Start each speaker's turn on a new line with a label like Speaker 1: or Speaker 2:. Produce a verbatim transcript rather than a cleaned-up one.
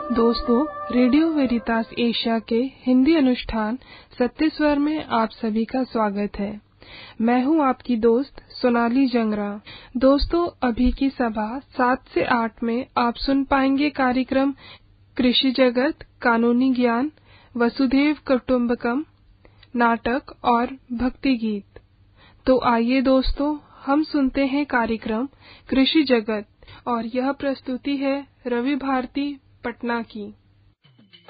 Speaker 1: दोस्तों, radio वेरितास Asia के हिंदी अनुष्ठान सत्य स्वर में आप सभी का स्वागत है। मैं हूं आपकी दोस्त सोनाली जंगरा। दोस्तों, अभी की सभा सात से आठ में आप सुन पाएंगे कार्यक्रम कृषि जगत, कानूनी ज्ञान, वसुधैव कुटुंबकम, नाटक और भक्ति गीत। तो आइए दोस्तों, हम सुनते हैं कार्यक्रम कृषि जगत और यह प्रस्तुति है रवि भारती पटना की।